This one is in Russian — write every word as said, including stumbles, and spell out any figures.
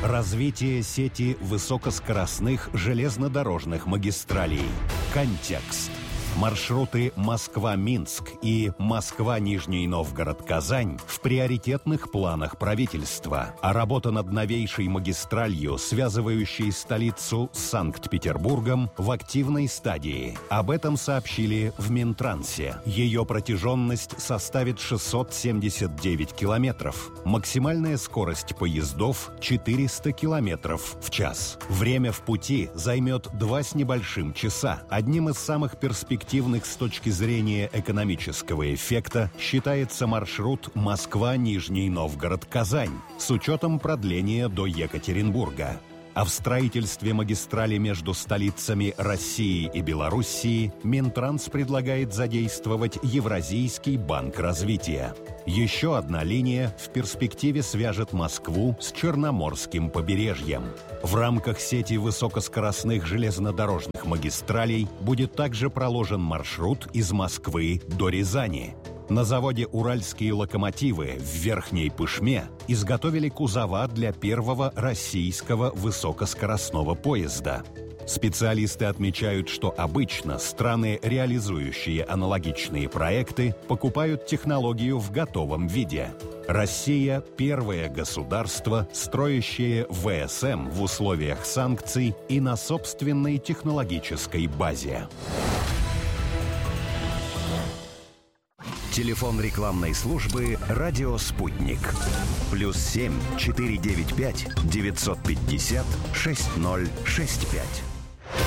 Развитие сети высокоскоростных железнодорожных магистралей. Контекст. Маршруты Москва-Минск и Москва-Нижний Новгород-Казань в приоритетных планах правительства, а работа над новейшей магистралью, связывающей столицу с Санкт-Петербургом, в активной стадии. Об этом сообщили в Минтрансе. Ее протяженность составит шестьсот семьдесят девять километров. Максимальная скорость поездов – четыреста километров в час. Время в пути займет два с небольшим часа. Одним из самых перспективных с точки зрения экономического эффекта считается маршрут Москва-Нижний Новгород-Казань с учетом продления до Екатеринбурга. А в строительстве магистрали между столицами России и Белоруссии Минтранс предлагает задействовать Евразийский банк развития. Еще одна линия в перспективе свяжет Москву с Черноморским побережьем. В рамках сети высокоскоростных железнодорожных магистралей будет также проложен маршрут из Москвы до Рязани. На заводе «Уральские локомотивы» в Верхней Пышме изготовили кузова для первого российского высокоскоростного поезда. Специалисты отмечают, что обычно страны, реализующие аналогичные проекты, покупают технологию в готовом виде. Россия – первое государство, строящее вэ эс эм в условиях санкций и на собственной технологической базе. Телефон рекламной службы «Радио Спутник». Плюс семь четыре девять пять девятьсот пятьдесят шесть ноль шесть пять.